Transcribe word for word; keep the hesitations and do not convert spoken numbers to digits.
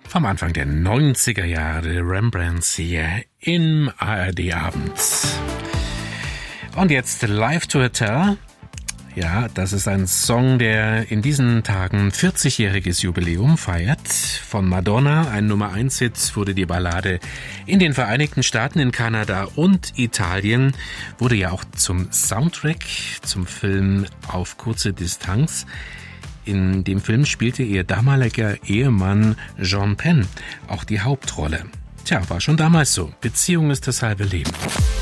Vom Anfang der neunziger Jahre, Rembrandts hier im A R D-Abend. Und jetzt Live to a Tell. Ja, das ist ein Song, der in diesen Tagen vierzigjähriges Jubiläum feiert. Von Madonna, ein Nummer eins Hit, wurde die Ballade in den Vereinigten Staaten, in Kanada und Italien, wurde ja auch zum Soundtrack zum Film Auf kurze Distanz. In dem Film spielte ihr damaliger Ehemann Sean Penn auch die Hauptrolle. Tja, war schon damals so. Beziehung ist das halbe Leben.